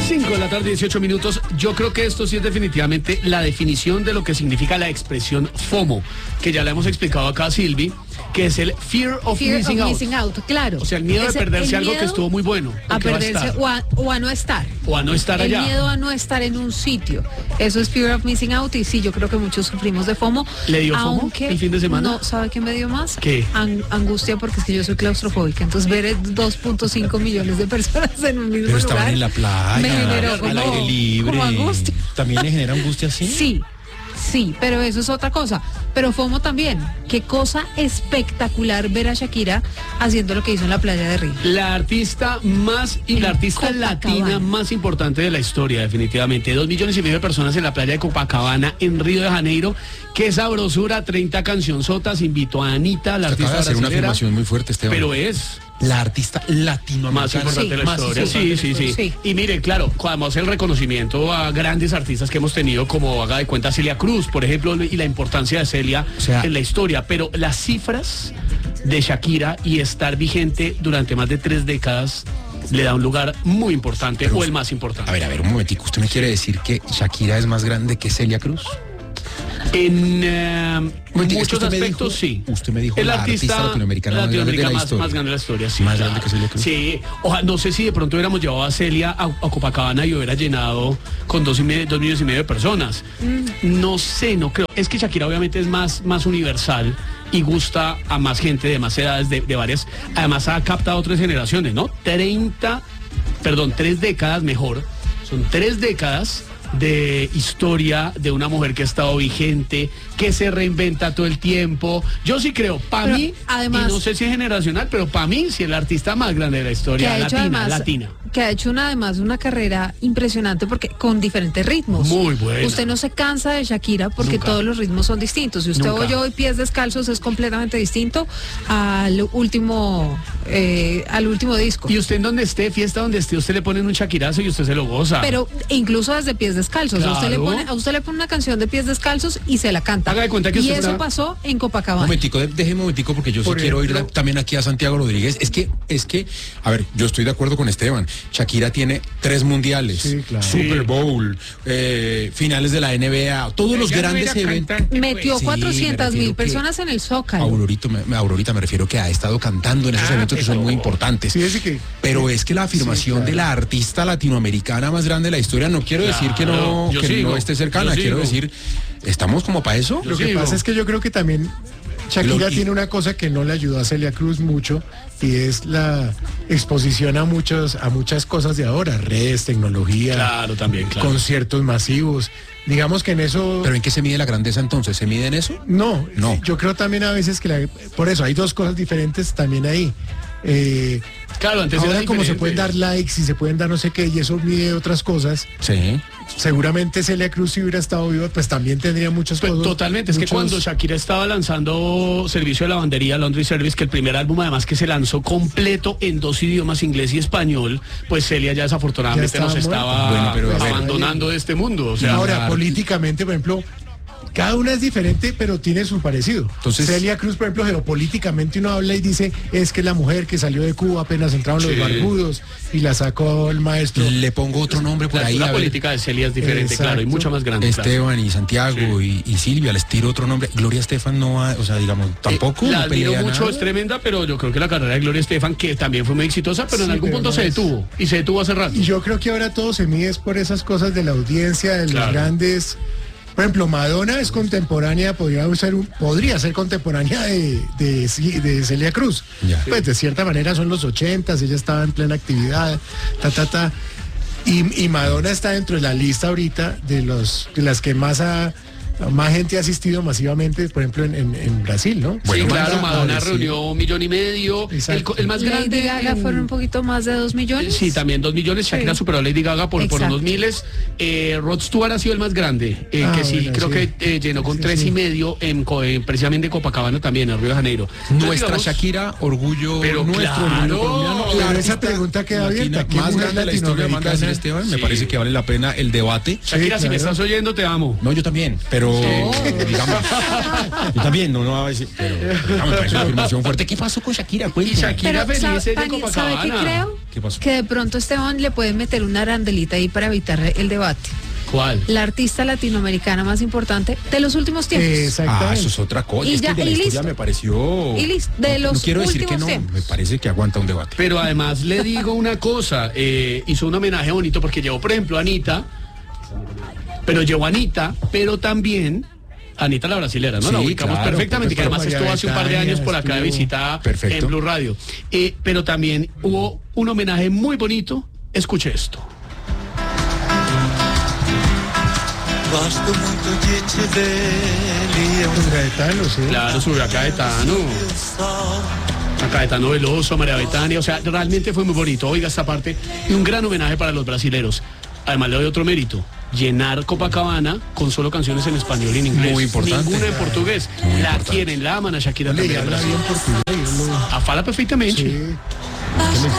5 de la tarde, 18 minutos. Yo creo que esto sí es definitivamente la definición de lo que significa la expresión FOMO, que ya la hemos explicado acá a Silvi, que es el Fear of Missing Out. Claro. O sea, el miedo de perderse algo que estuvo muy bueno. A perderse o a no estar. O a no estar allá. El miedo a no estar en un sitio. Eso es Fear of Missing Out. Y sí, yo creo que muchos sufrimos de FOMO. ¿Le dio FOMO el fin de semana? No, ¿sabe qué me dio más? ¿Qué? Angustia, porque es que yo soy claustrofóbica. Entonces ver 2.5 millones de personas en un mismo lugar. Pero estaban en la playa, me generó al aire libre. Como angustia. ¿También le genera angustia así? Sí, pero eso es otra cosa. Pero FOMO también. Qué cosa espectacular ver a Shakira haciendo lo que hizo en la playa de Río. La artista latina más importante de la historia, definitivamente. 2,5 millones de personas en la playa de Copacabana, en Río de Janeiro. Qué sabrosura, 30 cancionzotas. Invitó a Anita, la artista acaba de hacer una afirmación muy fuerte, Esteban. Pero es la artista latinoamericana más importante de la historia. Sí. Y mire, claro, además el reconocimiento a grandes artistas que hemos tenido, como haga de cuenta Celia Cruz, por ejemplo, y la importancia de Celia en la historia. Pero las cifras de Shakira y estar vigente durante más de 3 décadas le da un lugar muy importante, o el más importante. A ver, un momentico. ¿Usted me quiere decir que Shakira es más grande que Celia Cruz? En muchos aspectos, sí. Usted me dijo el la artista latinoamericana más grande de la historia. Sí, más grande que Celia Cruz. Sí, no sé si de pronto hubiéramos llevado a Celia a Copacabana y hubiera llenado con 2,5 millones de personas. No sé, no creo. Es que Shakira obviamente es más universal y gusta a más gente de más edades, de varias. Además ha captado 3 generaciones, ¿no? 3 décadas mejor. Son 3 décadas de historia de una mujer que ha estado vigente, que se reinventa todo el tiempo. Yo sí creo, para mí, además, y no sé si es generacional, pero para mí sí es la artista más grande de la historia latina. Que ha hecho una carrera impresionante, porque con diferentes ritmos. Muy buena. Usted no se cansa de Shakira porque todos los ritmos son distintos. Si usted oye hoy Pies Descalzos, es completamente distinto al último disco. Y usted en donde esté, fiesta donde esté, usted le pone un Shakirazo y usted se lo goza. Pero incluso desde Pies Descalzos, claro. a usted le pone una canción de Pies Descalzos y se la canta. Haga de cuenta que y eso pasó en Copacabana. Déjeme un momentico, porque yo quiero ir también aquí a Santiago Rodríguez. Es que, a ver, yo estoy de acuerdo con Esteban. Shakira tiene 3 mundiales, Super Bowl, finales de la NBA, todos los grandes eventos. Metió 400,000 personas en el Zócalo. Aurorita, me refiero que ha estado cantando en esos eventos que son muy importantes. Pero es que la afirmación de la artista latinoamericana más grande de la historia, no quiero decir que no esté cercana, quiero decir, ¿estamos como para eso? Lo que pasa es que yo creo que también Shakira tiene una cosa que no le ayudó a Celia Cruz mucho, y es la exposición a muchas cosas de ahora, redes, tecnología, también, conciertos masivos. Digamos que en eso... ¿Pero en qué se mide la grandeza entonces? ¿Se mide en eso? No. Yo creo también a veces que por eso hay 2 cosas diferentes también ahí. Antes ahora como se pueden dar likes y se pueden dar no sé qué, y eso mide otras cosas. Sí. Seguramente Celia Cruz, si hubiera estado viva, pues también tendría muchas cosas. Totalmente, es que cuando Shakira estaba lanzando Servicio de Lavandería, Laundry Service, que el primer álbum además que se lanzó completo en 2 idiomas, inglés y español, pues Celia ya desafortunadamente nos estaba abandonando de este mundo. O sea, ahora, políticamente, por ejemplo, cada una es diferente, pero tiene su parecido. Entonces, Celia Cruz, por ejemplo, geopolíticamente uno habla y dice, es que la mujer que salió de Cuba apenas entraron los barbudos y la sacó el maestro. Le pongo otro nombre por ahí. La política de Celia es diferente, claro, y mucho más grande. Esteban y Santiago y Silvia, les tiro otro nombre. Gloria Estefan no ha, tampoco. La admiro mucho, es tremenda, pero yo creo que la carrera de Gloria Estefan, que también fue muy exitosa, pero en algún punto se detuvo, y se detuvo hace rato. Y yo creo que ahora todo se mide por esas cosas de la audiencia, de los grandes... Por ejemplo, Madonna es contemporánea, podría ser contemporánea de Celia Cruz. Pues de cierta manera son los 80s, ella estaba en plena actividad, y Madonna está dentro de la lista ahorita de las que más gente ha asistido masivamente, por ejemplo, en Brasil, ¿no? Bueno, claro, Madonna reunió 1,5 millones. El más grande. Lady Gaga fueron un poquito más de 2 millones. Sí, también 2 millones. Shakira superó a Lady Gaga por unos miles. Rod Stewart ha sido el más grande, que llenó con 3,5 precisamente en Copacabana también, en Río de Janeiro. Nuestra Shakira, orgullo nuestro, orgullo colombiano. Claro, esa pregunta queda abierta. Más grande de la historia, manda Esteban. Me parece que vale la pena el debate. Shakira, si me estás oyendo, te amo. No, yo también, pero pero digamos, yo también no va a decir, pero digamos, me parece una afirmación fuerte. ¿Qué pasó con Shakira? Y Shakira Pero, feliz de ¿sabe qué Copacabana. creo? ¿Qué pasó? Que de pronto Esteban le puede meter una arandelita ahí para evitar el debate. ¿Cuál? La artista latinoamericana más importante de los últimos tiempos. Ah, eso es otra cosa. Y es ya, que de la y historia listo. me pareció. Y listo, de los no quiero decir que últimos no, tiempos. me parece que aguanta un debate. Pero además le digo una cosa, hizo un homenaje bonito porque llevó, por ejemplo, a Anita, pero también Anita la brasilera, ¿no? Sí, La ubicamos claro, perfectamente, que además María estuvo hace un par de Bethania, años por acá de visita Perfecto. en Blue Radio. Pero también hubo un homenaje muy bonito, escuche esto. Gaetano, sí. Claro, subió a Caetano. A Caetano Veloso, a María Bethania, o sea, realmente fue muy bonito. Oiga esta parte, y un gran homenaje para los brasileros. Además le doy otro mérito, llenar Copacabana con solo canciones en español y en inglés. Muy importante. Ninguna en portugués. Muy La importante. quieren, la aman a Shakira Le también. habla bien portugués. Fala perfectamente. Sí.